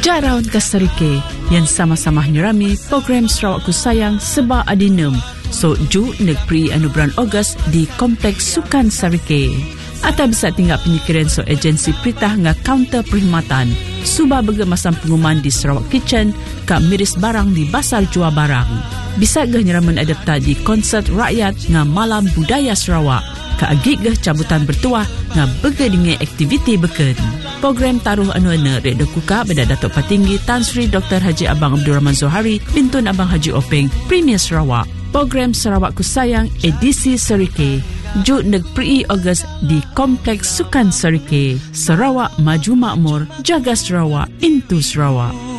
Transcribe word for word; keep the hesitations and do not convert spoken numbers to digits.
Jarawan ka Sarike, yan sama-sama nyurami program Sarawak Ku Sayang seba adinem. So, ju nagpri anubran August di Kompleks Sukan Sarike. Ata bisa tinggal pemikiran so agensi peritah nga counter perkhidmatan. Suba bergemasam pengumuman di Sarawak Kitchen, ka miris barang di basal jual barang. Bisa gah nyeraman adapta di konsert rakyat nga Malam Budaya Sarawak. Ka agik gah cabutan bertuah nga bergedingi aktiviti beken. Program taruh anu-anu reda kuka beda Datuk Patinggi Tan Sri Doktor Haji Abang Abdul Rahman Zohari, Bintun Abang Haji Openg, Premier Sarawak. Program Sarawak Ku Sayang edisi Sarike. Ju nagpri Ogos di Kompleks Sukan Sarike. Sarawak Maju Makmur, jaga Sarawak, into Sarawak.